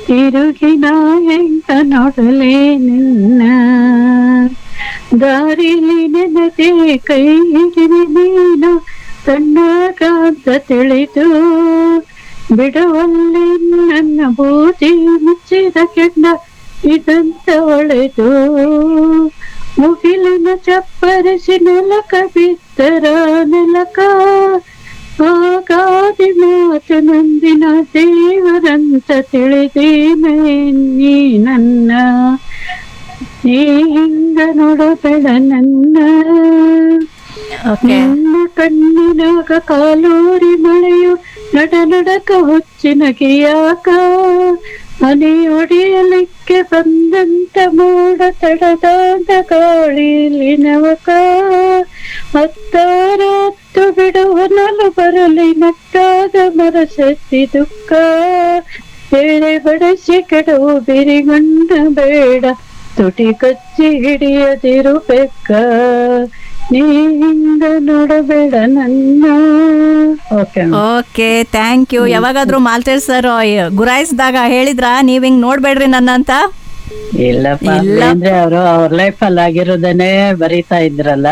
ತಿರುಗಿನ ಹೆಂಗ ನೋಡಲೇ ನಿನ್ನ ದಾರಿಲಿ ನೆನದೆ ಕೈ ಹಿಡಿದು ನೀನು ತಣ್ಣಗಾದ ತಿಳಿದು ಬಿಡುವಲ್ಲಿ ನನ್ನ ಬೂದಿ ಮುಚ್ಚಿದ ಕೆಂಡ ಇದಂತ ಒಳೆದು ಮುಗಿಲಿನ ಚಪ್ಪರಿಸಿ ನೆಲಕ ಬಿದ್ದರ ನೆಲಕ ಆಗಾದಿ ಮಾತು ನಂದಿನ ದೇವರಂತ ತಿಳಿದೇನೆ ನೀ ನನ್ನ ನೀ ಹಿಂಗ ನೋಡಬೇಡ ನನ್ನ ನಿನ್ನ ಕಣ್ಣಿನಾಗ ಕಾಲೂರಿ ಮಳೆಯು ನಡಕ ಹುಚ್ಚಿನ ಗಿಯಾಕ ಮನೆ ಒಡೆಯಲಿಕ್ಕೆ ಬಂದಂತ ಮೋಡ ತಡದಾದ ಗಾಳಿಲಿ ನವಕ ಹತ್ತಾರತ್ತು ಬಿಡುವನಲು ಬರಲಿ ನಟ್ಟಾದ ಮರಸೆತ್ತಿ ದುಃಖ ಬೇರೆ ಬಡಿಸಿ ಕೆಡವು ಬಿರಿಗಣ್ಣ ಬೇಡ ತುಟಿ ಕಚ್ಚಿ ಹಿಡಿಯದಿರು ಬೆಕ್ಕ ನೀ ಹಿಂಗ ನೋಡಬೇಡ ನನ್ನ. Okay thank you. ಯಾವಾಗಾದ್ರೂ ಮಾಲ್ತೇಳ್ ಸರ್ ಗುರಾಯಿಸಿದಾಗ ಹೇಳಿದ್ರ ನೀವ್ ಹಿಂಗ್ ನೋಡ್ಬೇಡ್ರಿ ನನ್ನ ಅಂತ? ಇಲ್ಲಪ್ಪ, ಅಂದ್ರೆ ಅವರು ಅವ್ರ ಲೈಫ್ ಅಲ್ಲಿ ಆಗಿರೋದನ್ನೇ ಬರೀತಾ ಇದ್ರಲ್ಲ,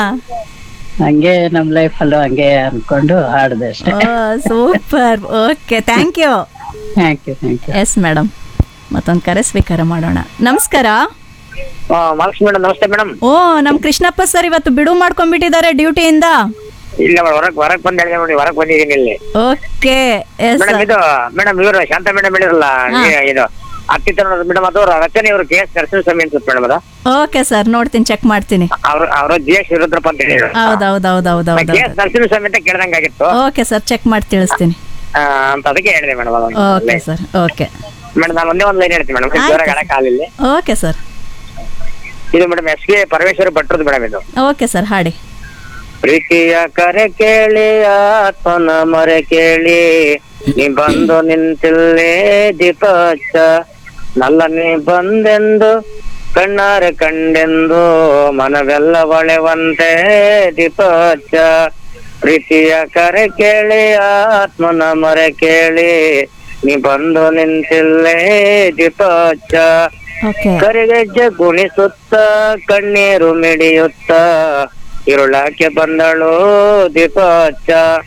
ಹಂಗೆ ನಮ್ ಲೈಫ್ ಅಲ್ಲೂ ಹಂಗೆ ಅನ್ಕೊಂಡು ಹಾಡ್ದೆ ಅಷ್ಟೇ. Super. Okay thank you. Thank you thank you. Yes madam, ಮತ್ತೊಂದು ಕರೆ ಸ್ವೀಕಾರ ಮಾಡೋಣ. ನಮಸ್ಕಾರ. ಮಹಾಲಕ್ಷ್ಮಿ ಮೇಡಮ್, ನಮಸ್ತೆ ಮೇಡಮ್. ಓ, ನಮ್ ಕೃಷ್ಣಪ್ಪ ಸರ್ ಇವತ್ತು ಬಿಡು ಮಾಡ್ಕೊಂಡ್ಬಿಟ್ಟಿದ್ದಾರೆ ಡ್ಯೂಟಿಯಿಂದ. ಇಲ್ಲ ಮೇಡಮ್, ಹೊರಗ್ ಬಂದ್ ಹೇಳಿದೆ ನೋಡಿ, ಹೊರಗ್ ಬಂದಿದ್ದೀನಿ ಇಲ್ಲಿ. ಓಕೆ ಮೇಡಮ್, ಇದು ಮೇಡಮ್ ಇವರು ಶಾಂತ ಮೇಡಮ್ ಹೇಳಿರಲ್ಲ, ಇದು ಅತ್ತಿತ್ತ ಮೇಡಮ್, ಅದು ರಚನೆ ಇವರು ಕೆ ಎಸ್ ನರಸಿಂಹಸ್ವಾಮಿ ಅನ್ಸುತ್ತೆ ಮೇಡಮ್. ಅದು ಓಕೆ ಸರ್, ನೋಡ್ತೀನಿ, ಚೆಕ್ ಮಾಡ್ತೀನಿ. ಅವರು ಜಿ ಎಸ್ ವಿರುದ್ರಪ್ಪ ಅಂತ ಹೇಳಿ ಹೌದೌದೌದೌದೌದು ಕೆ ಎಸ್ ನರಸಿಂಹಸ್ವಾಮಿ ಅಂತ ಕೇಳ್ದಂಗಾಗಿತ್ತು. ಓಕೆ ಸರ್, ಚೆಕ್ ಮಾಡಿ ತಿಳಿಸ್ತೀನಿ. ಅಂತ ಅದಕ್ಕೆ ಹೇಳಿದೆ madam. Okay sir. Okay madam, ನಾನು ಒಂದೇ ಒಂದು ಲೈನ್ ಹೇಳ್ತೀನಿ ಮೇಡಮ್, ಜೋರಾಗಿ ಕಾಲಿಲ್ಲಿ. Okay sir. ಇದು madam S K Parameshwar ಭಟ್ರದ್ದು madam ಇದು. ಓಕೆ ಸರ್, ಹಾಡಿ. ಪ್ರೀತಿಯ ಕರೆ ಕೇಳಿ ಆತ್ಮನ ಮರೆ ಕೇಳಿ ನೀ ಬಂದು ನಿಂತಿಲ್ಲೇ ದೀಪ ಹಚ್ಚ, ನಲ್ಲ ನೀ ಬಂದೆಂದು ಕಣ್ಣಾರೆ ಕಂಡೆಂದು ಮನವೆಲ್ಲ ಒಳೆವಂತೆ ದೀಪ ಹಚ್ಚ. ಪ್ರೀತಿಯ ಕರೆ ಕೇಳಿ ಆತ್ಮನ ಮರೆ ಕೇಳಿ ನೀ ಬಂದು ನಿಂತಿಲ್ಲೇ ದೀಪ ಹಚ್ಚ. ಕರಿಗೆಜ್ಜೆ ಗುಣಿಸುತ್ತ ಕಣ್ಣೀರು ಮಿಡಿಯುತ್ತ ಇರುಳಾಕೆ ಬಂದಳು ದೀಪ ಹಚ್ಚ,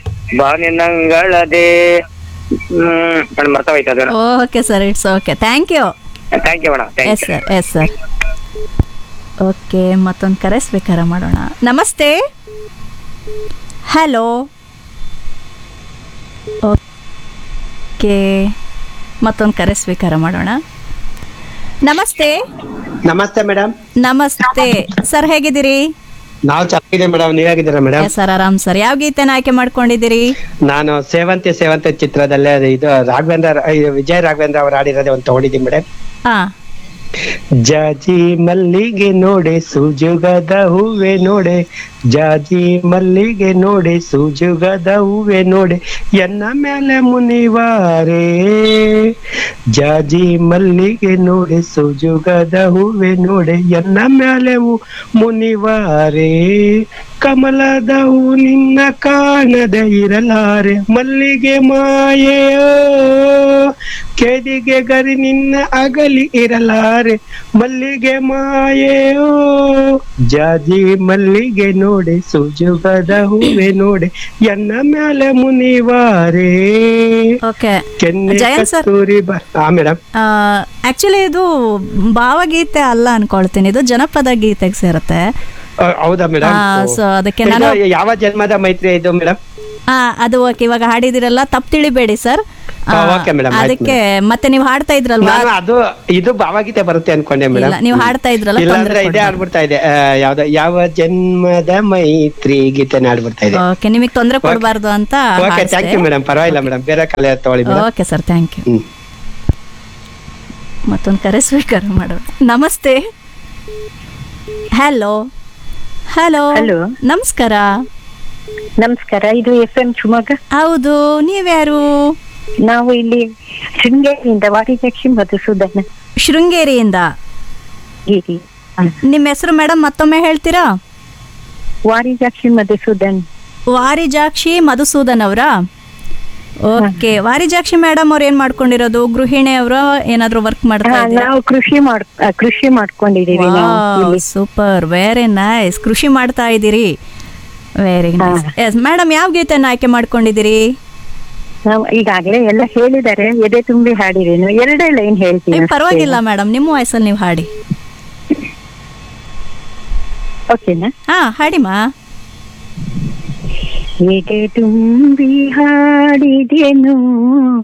ಬಾನಿನಂಗಳದೆ. ಮರ್ತೋಯ್ತು ಅದನ್ನು. Okay sir, it's okay. Thank you. Thank you madam. Yes sir, yes sir. Okay, ಮತ್ತೊಂದು ಕರೆ ಸ್ವೀಕಾರ ಮಾಡೋಣ. ನಮಸ್ತೆ. ಹಲೋ. ಓಕೆ, ಮತ್ತೊಂದು ಕರೆ ಸ್ವೀಕಾರ ಮಾಡೋಣ. ನಮಸ್ತೆ. ನಮಸ್ತೆ ಮೇಡಮ್. ನಮಸ್ತೆ ಸರ್, ಹೇಗಿದ್ದೀರಿ? ನಾವು ಚೆನ್ನಾಗಿದೆ ಮೇಡಮ್, ನೀವ್ ಹೇಗಿದ್ದೀರಾ ಮೇಡಮ್? ಸರ್ ಆರಾಮ್ ಸರ್. ಯಾವ ಗೀತೆನ ಆಯ್ಕೆ ಮಾಡ್ಕೊಂಡಿದ್ದೀರಿ? ನಾನು ಸೇವಂತಿ ಸೇವಂತಿ ಚಿತ್ರದಲ್ಲೇ ಇದು ವಿಜಯ ರಾಘವೇಂದ್ರ ಅವರು ಆಡಿರೋದೇ ಒಂದು ತಗೊಂಡಿದ್ದೀನಿ ಮೇಡಮ್. ಹಾ. ಜಾಜಿ ಮಲ್ಲಿಗೆ ನೋಡೆ ಸೂಜುಗದ ಹೂವೆ ನೋಡೆ, ಜಾಜಿ ಮಲ್ಲಿಗೆ ನೋಡೆ ಸೂಜುಗದ ಹೂವೆ ನೋಡೆ, ಎನ್ನ ಮೇಲೆ ಮುನಿವಾರೆ. ಜಾಜಿ ಮಲ್ಲಿಗೆ ನೋಡೆ ಸೂಜುಗದ ಹೂವೆ ನೋಡೆ, ಎನ್ನ ಮೇಲೆ ಮುನಿವಾರೆ. ಕಮಲದ ಹೂ ನಿನ್ನ ಕಾಣದ ಇರಲಾರೆ, ಮಲ್ಲಿಗೆ ಮಾಯೆಯೋ ಕೆದಿಗೆ ಗರಿ ನಿನ್ನ ಅಗಲಿ ಇರಲಾರೆ, ಮಲ್ಲಿಗೆ ಮಾಯೆಯೋ. ಜಾಜಿ ಮಲ್ಲಿಗೆ ನೋಡೆ ಸೂಜುಗದ ಹೂವೆ ನೋಡೆ, ಎನ್ನ ಮೇಲೆ ಮುನಿವಾರೆ. ಕೆನ್ನೆ ಕಸ್ತೂರಿ ಮೇಡಮ್. ಆಕ್ಚುಲಿ ಇದು ಭಾವಗೀತೆ ಅಲ್ಲ ಅನ್ಕೊಳ್ತೀನಿ, ಇದು ಜನಪದ ಗೀತೆಗೆ ಸೇರುತ್ತೆ. ಹೌದಾ ಮೇಡಮ್? ಸೊ ಅದಕ್ಕೆ ನಾನು ಯಾವ ಜನ್ಮದ ಮೈತ್ರಿ ಇದು ಮೇಡಮ್? ಅದು ಓಕೆ. ಇವಾಗ ಹಾಡಿದಿರಲ್ಲ, ತಪ್ಪು ತಿಳಿಬೇಡಿ ಸರ್. ಅದಕ್ಕೆ ಮತ್ತೆ ನೀವು ಹಾಡ್ತಾ ಇದ್ರಲ್ವಾ, ಅದು ಇದು ಭಾವಗೀತೆ ಬರುತ್ತೆ ಅನ್ಕೊಂಡೆ ಮೇಡಮ್. ನೀವು ಹಾಡ್ತಾ ಇದ್ರಲ್ಲ, ಇದೇ ಆಡ್ಬಿಡ್ತಾ ಇದೆ. ಯಾವ ಜನ್ಮದ ಮೈತ್ರಿ ಗೀತೆ ಆಡ್ಬಿಡ್ತಾ ಇದೆ. ಓಕೆ, ನಿಮಗೆ ತೊಂದರೆ ಕೊಡಬಾರ್ದು ಅಂತ. Okay, thank you madam. ಪರವಾಗಿಲ್ಲ ಮೇಡಮ್, ಬೇರೆ ಕಲೆ ತಗೊಳ್ಳಿ. Okay sir, thank you. ಮತ್ತೊಂದು ಕರೆ ಸ್ವೀಕಾರ ಮಾಡೋಣ. ನಮಸ್ತೆ. ಹಲೋ. ಹಲೋ. ನಮಸ್ಕಾರ. ನಮಸ್ಕಾರ, ಇದು FM ಶಿವಮೊಗ್ಗ. ಹೌದು, ನೀವ್ಯಾರು? ನಾವು ಇಲ್ಲಿ ಶೃಂಗೇರಿಯಿಂದ, ವಾರಿಜಾಕ್ಷಿ ಮಧುಸೂದನ್. ಶೃಂಗೇರಿಯಿಂದ. ನಿಮ್ಮ ಹೆಸರು ಮೇಡಮ್ ಮತ್ತೊಮ್ಮೆ ಹೇಳ್ತೀರಾ? ವಾರಿಜಾಕ್ಷಿ ಮಧುಸೂದನ್. ವಾರಿಜಾಕ್ಷಿ ಮಧುಸೂದನ್ ಅವರಾ? ಓಕೆ ವಾರಿಜಾಕ್ಷಿ ಮೇಡಮ್ ಅವ್ರು ಏನ್ ಮಾಡ್ಕೊಂಡಿರೋದು? ಗೃಹಿಣಿ ಅವರು ಏನಾದ್ರು ವರ್ಕ್ ಮಾಡ್ತಾ ಇದ್ದೀರಾ? ನಾವು ಕೃಷಿ ಮಾಡ್ಕೊಂಡಿದೀವಿ ನಾವು ಇಲ್ಲಿ. Super, very nice. ಕೃಷಿ ಮಾಡ್ತಾ ಇದ್ದೀರಿ, ವೆರಿ ನೈಸ್. ಎಸ್ ಮೇಡಮ್, ಯಾವ ಗೀತೆನ ಆಯ್ಕೆ ಮಾಡ್ಕೊಂಡಿದ್ದೀರಿ? ನಾವು ಈಗಾಗ್ಲೇ ಎಲ್ಲ ಹೇಳಿದ್ದಾರೆ, ಎದೆ ತುಂಬಿ ಹಾಡಿರೇನು, ಎರಡೇ ಲೈನ್ ಹೇಳ್ತೀನಿ ಅಷ್ಟೇ. ಪರವಾಗಿಲ್ಲ ಮೇಡಮ್, ನಿಮ್ಮ ವಾಯ್ಸಲ್ಲಿ ನೀವು ಹಾಡಿ. ಓಕೆನಾ? ಹಾ, ಹಾಡಿಮಾ. ಎದೆ ತುಂಬಿ ಹಾಡಿದೆನು